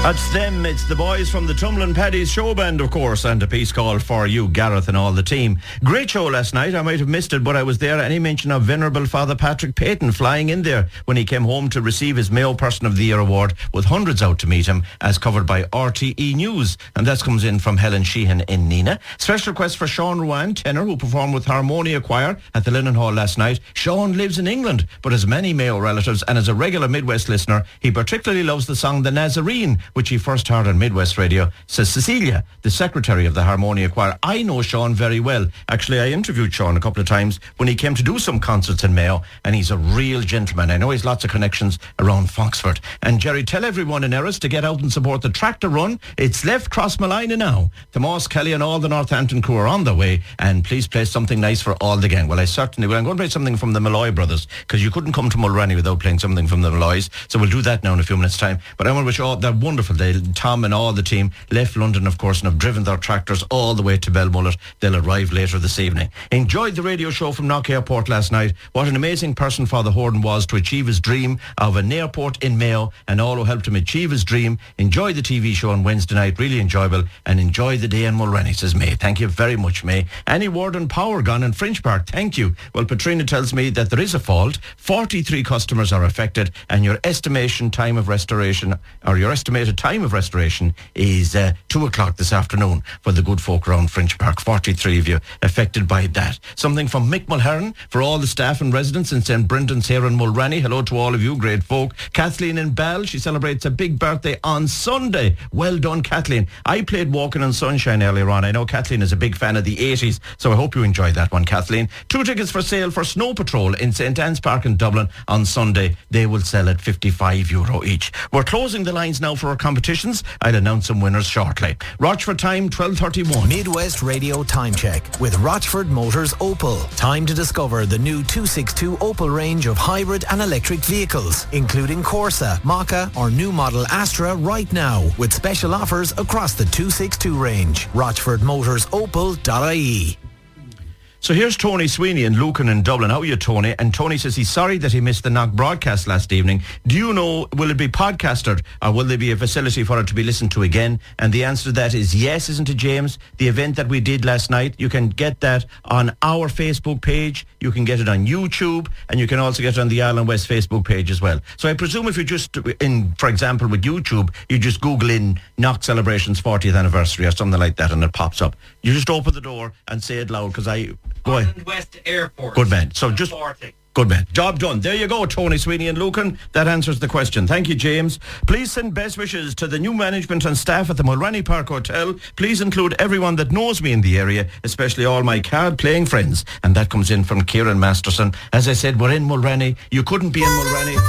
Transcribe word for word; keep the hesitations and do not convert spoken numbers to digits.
That's them. It's the boys from the Tumblin' Paddy's show band, of course, and a peace call for you, Gareth, and all the team. Great show last night. I might have missed it, but I was there. Any mention of Venerable Father Patrick Payton flying in there when he came home to receive his Mayo Person of the Year award, with hundreds out to meet him, as covered by R T E News. And that comes in from Helen Sheehan in Nina. Special request for Sean Ruan, tenor, who performed with Harmonia Choir at the Linen Hall last night. Sean lives in England, but has many Mayo relatives, and as a regular Midwest listener, he particularly loves the song The Nazarene, which he first heard on Midwest Radio. Says Cecilia, the secretary of the Harmonia Choir. I know Sean very well. Actually, I interviewed Sean a couple of times when he came to do some concerts in Mayo, and he's a real gentleman. I know he's lots of connections around Foxford. And Jerry, tell everyone in Erris to get out and support the tractor run. It's left Crossmalina now. Tomas Kelly and all the Northampton crew are on their way, and please play something nice for all the gang. Well, I certainly will. I'm going to play something from the Malloy brothers, because you couldn't come to Mulrenny without playing something from the Malloys, so we'll do that now in a few minutes' time. But I want to wish all, they're wonderful. They, Tom and all the team left London, of course, and have driven their tractors all the way to Belmullet. They'll arrive later this evening. Enjoyed the radio show from Knock Airport last night. What an amazing person Father Horden was to achieve his dream of an airport in Mayo, and all who helped him achieve his dream. Enjoy the T V show on Wednesday night, really enjoyable, and enjoy the day in Mulrenny, says May. Thank you very much, May. Any word on power gone in French Park? Thank you. Well, Patrina tells me that there is a fault. forty-three customers are affected, and your estimation time of restoration, or your estimated time of restoration is uh, two o'clock this afternoon for the good folk around French Park. forty-three of you affected by that. Something from Mick Mulherron for all the staff and residents in Saint Brendan's here in Mulrenny. Hello to all of you, great folk. Kathleen in Bell, she celebrates a big birthday on Sunday. Well done, Kathleen. I played Walking on Sunshine earlier on. I know Kathleen is a big fan of the eighties, so I hope you enjoyed that one, Kathleen. Two tickets for sale for Snow Patrol in Saint Anne's Park in Dublin on Sunday. They will sell at fifty-five euro each. We're closing the lines now for our competitions. I'll announce some winners shortly. Rochford time, twelve thirty-one. Midwest Radio Time Check with Rochford Motors Opel. Time to discover the new two sixty-two Opel range of hybrid and electric vehicles, including Corsa, Maka or new model Astra right now, with special offers across the two sixty-two range. rochford motors opel dot I E. So here's Tony Sweeney in Lucan in Dublin. How are you, Tony? And Tony says he's sorry that he missed the Knock broadcast last evening. Do you know, will it be podcasted, or will there be a facility for it to be listened to again? And the answer to that is yes, isn't it, James? The event that we did last night, you can get that on our Facebook page, you can get it on YouTube, and you can also get it on the Island West Facebook page as well. So I presume if you just, in, for example, with YouTube, you just Google in Knock Celebrations fortieth Anniversary or something like that, and it pops up. You just open the door and say it loud, because I... Go ahead. Island West Airport. Good man. So just... forty. Good man. Job done. There you go, Tony Sweeney and Lucan. That answers the question. Thank you, James. Please send best wishes to the new management and staff at the Mulrenny Park Hotel. Please include everyone that knows me in the area, especially all my card-playing friends. And that comes in from Kieran Masterson. As I said, we're in Mulrenny. You couldn't be in Mulrenny